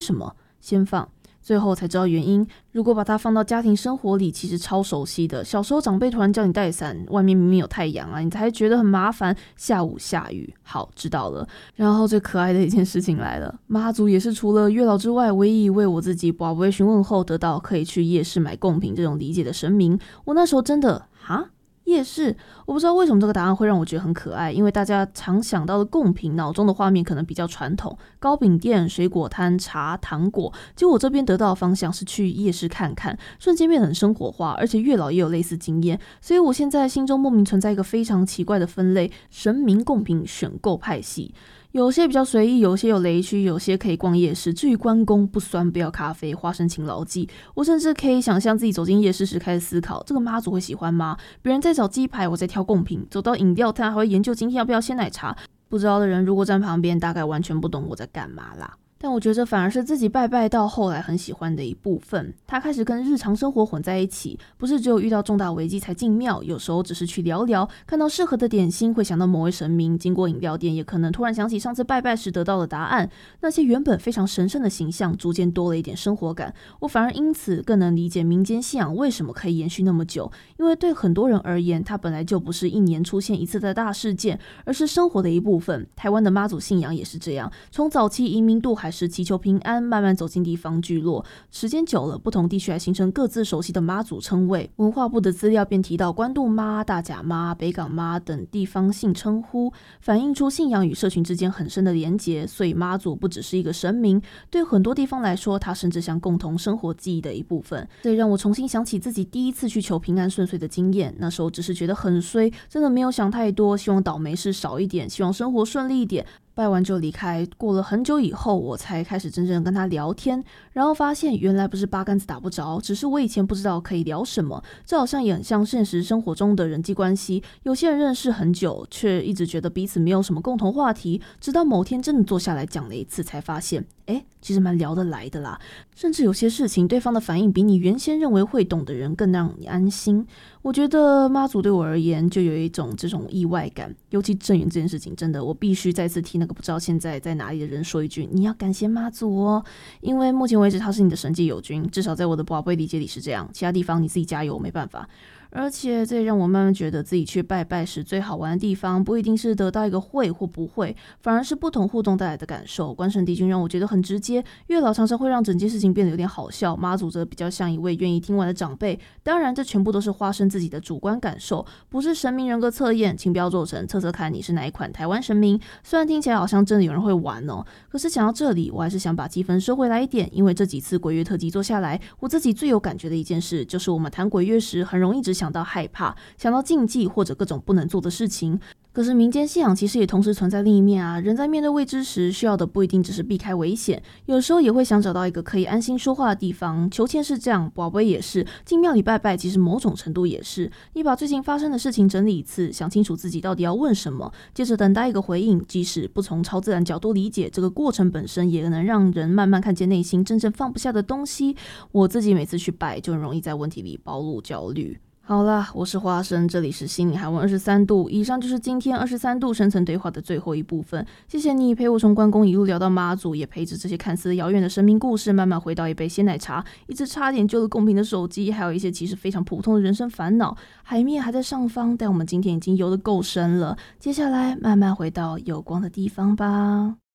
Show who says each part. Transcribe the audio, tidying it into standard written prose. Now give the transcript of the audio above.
Speaker 1: 什么？先放。最后才知道原因，如果把它放到家庭生活里，其实超熟悉的。小时候长辈突然叫你带伞，外面明明有太阳啊，你才觉得很麻烦，下午下雨。好，知道了。然后最可爱的一件事情来了，妈祖也是除了月老之外，唯一一位我自己跋杯询问后得到可以去夜市买贡品这种理解的神明。我那时候真的夜市，我不知道为什么这个答案会让我觉得很可爱，因为大家常想到的贡品，脑中的画面可能比较传统，糕饼店、水果摊、茶、糖果。结果我这边得到的方向是去夜市看看，瞬间变得很生活化，而且月老也有类似经验，所以我现在心中莫名存在一个非常奇怪的分类：神明贡品选购派系。有些比较随意，有些有雷区，有些可以逛夜市。至于关公不酸不要咖啡，花生勤劳记，我甚至可以想象自己走进夜市时开始思考，这个妈祖会喜欢吗？别人在找鸡排，我在挑贡品，走到饮料摊还会研究今天要不要鲜奶茶。不知道的人如果站旁边，大概完全不懂我在干嘛啦。但我觉得这反而是自己拜拜到后来很喜欢的一部分，它开始跟日常生活混在一起，不是只有遇到重大危机才进庙，有时候只是去聊聊，看到适合的点心会想到某位神明，经过饮料店也可能突然想起上次拜拜时得到的答案，那些原本非常神圣的形象逐渐多了一点生活感，我反而因此更能理解民间信仰为什么可以延续那么久，因为对很多人而言，它本来就不是一年出现一次的大事件，而是生活的一部分。台湾的妈祖信仰也是这样，从早期移民渡海时祈求平安，慢慢走进地方聚落，时间久了，不同地区还形成各自熟悉的妈祖称谓。文化部的资料便提到关渡妈、大甲妈、北港妈等地方性称呼，反映出信仰与社群之间很深的连结。所以妈祖不只是一个神明，对很多地方来说，它甚至像共同生活记忆的一部分。这让我重新想起自己第一次去求平安顺遂的经验，那时候只是觉得很衰，真的没有想太多，希望倒霉事少一点，希望生活顺利一点。拜完就离开，过了很久以后，我才开始真正跟他聊天，然后发现原来不是八竿子打不着，只是我以前不知道可以聊什么。这好像也很像现实生活中的人际关系，有些人认识很久，却一直觉得彼此没有什么共同话题，直到某天真的坐下来讲了一次，才发现其实蛮聊得来的啦，甚至有些事情对方的反应比你原先认为会懂的人更让你安心。我觉得妈祖对我而言就有一种这种意外感，尤其正缘这件事情，真的我必须再次替那个不知道现在在哪里的人说一句，你要感谢妈祖哦，因为目前为止他是你的神界友军，至少在我的宝贝理解里是这样，其他地方你自己加油，没办法。而且这也让我慢慢觉得自己去拜拜时最好玩的地方不一定是得到一个会或不会，反而是不同互动带来的感受。关圣帝君让我觉得很直接，月老常常会让整件事情变得有点好笑，妈祖则比较像一位愿意听完的长辈。当然这全部都是化身自己的主观感受，不是神明人格测验，请不要做成测测看你是哪一款台湾神明。虽然听起来好像真的有人会玩哦，可是讲到这里我还是想把积分收回来一点，因为这几次鬼月特辑做下来，我自己最有感觉的一件事就是我们谈鬼月时很容易只想到害怕，想到禁忌或者各种不能做的事情。可是民间信仰其实也同时存在另一面啊，人在面对未知时需要的不一定只是避开危险，有时候也会想找到一个可以安心说话的地方。求签是这样，宝贝也是，进庙里拜拜其实某种程度也是，你把最近发生的事情整理一次，想清楚自己到底要问什么，接着等待一个回应，即使不从超自然角度理解，这个过程本身也能让人慢慢看见内心真正放不下的东西。我自己每次去拜就很容易在问题里暴露焦虑。好啦，我是花生，这里是心理海温23度。以上就是今天23度深层对话的最后一部分。谢谢你陪我从关公一路聊到妈祖，也陪着这些看似遥远的神明故事，慢慢回到一杯鲜奶茶，一只差点救了公平的手机，还有一些其实非常普通的人生烦恼。海面还在上方，但我们今天已经游得够深了，接下来慢慢回到有光的地方吧。